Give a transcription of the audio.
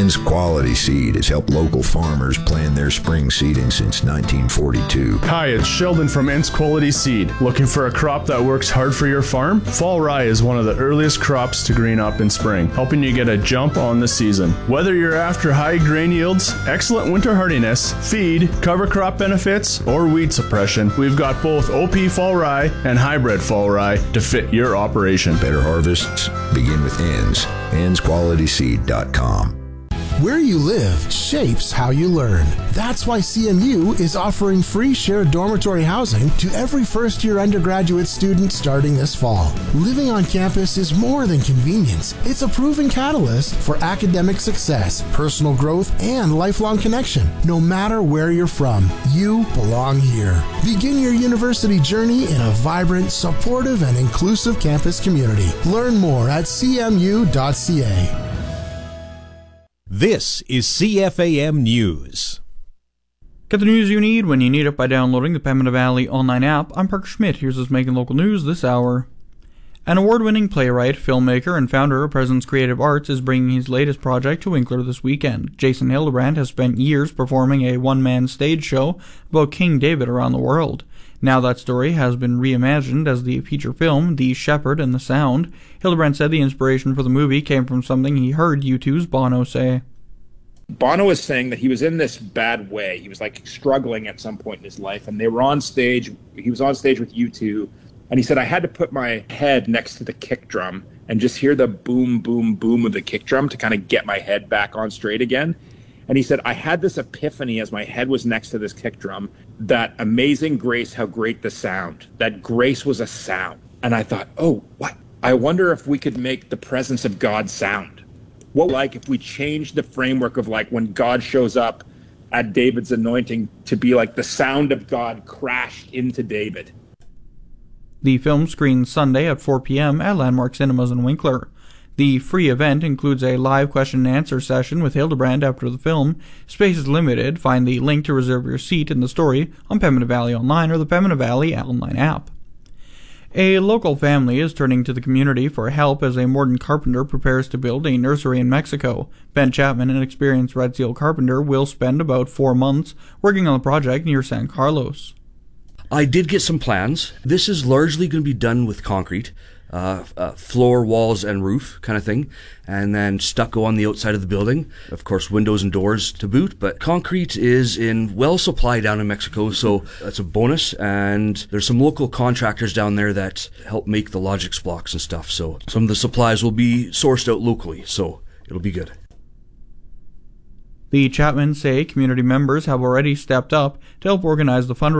Ann's Quality Seed has helped local farmers plan their spring seeding since 1942. Hi, it's Sheldon from Ann's Quality Seed. Looking for a crop that works hard for your farm? Fall rye is one of the earliest crops to green up in spring, helping you get a jump on the season. Whether you're after high grain yields, excellent winter hardiness, feed, cover crop benefits, or weed suppression, we've got both OP fall rye and hybrid fall rye to fit your operation. Better harvests begin with Ann's. Ann'sQualitySeed.com. Where you live shapes how you learn. That's why CMU is offering free shared dormitory housing to every first-year undergraduate student starting this fall. Living on campus is more than convenience. It's a proven catalyst for academic success, personal growth, and lifelong connection. No matter where you're from, you belong here. Begin your university journey in a vibrant, supportive, and inclusive campus community. Learn more at cmu.ca. This is CFAM News. Get the news you need when you need it by downloading the Pembina Valley online app. I'm Parker Schmidt. Here's what's making local news this hour. An award-winning playwright, filmmaker, and founder of Presence Creative Arts is bringing his latest project to Winkler this weekend. Jason Hildebrand has spent years performing a one-man stage show about King David around the world. Now that story has been reimagined as the feature film, The Shepherd and the Sound. Hildebrand said the inspiration for the movie came from something he heard U2's Bono say. Bono was saying that he was in this bad way. He was like struggling at some point in his life, and they were on stage. He was on stage with U2, and he said, I had to put my head next to the kick drum and just hear the boom, boom, boom of the kick drum to kind of get my head back on straight again. And he said, I had this epiphany as my head was next to this kick drum, that amazing grace, how great the sound, that grace was a sound. And I thought, oh, what? I wonder if we could make the presence of God sound. What like if we changed the framework of like when God shows up at David's anointing to be like the sound of God crashed into David. The film screens Sunday at 4 p.m. at Landmark Cinemas in Winkler. The free event includes a live question and answer session with Hildebrand after the film. Space is limited. Find the link to reserve your seat in the story on Pembina Valley Online or the Pembina Valley Online app. A local family is turning to the community for help as a modern carpenter prepares to build a nursery in Mexico. Ben Chapman, an experienced Red Seal carpenter, will spend about 4 months working on the project near San Carlos. I did get some plans. This is largely going to be done with concrete. Floor, walls, and roof kind of thing, and then stucco on the outside of the building. Of course, windows and doors to boot, but concrete is in well supply down in Mexico, so that's a bonus, and there's some local contractors down there that help make the Logix blocks and stuff, so some of the supplies will be sourced out locally, so it'll be good. The Chapmans say community members have already stepped up to help organize the fundraiser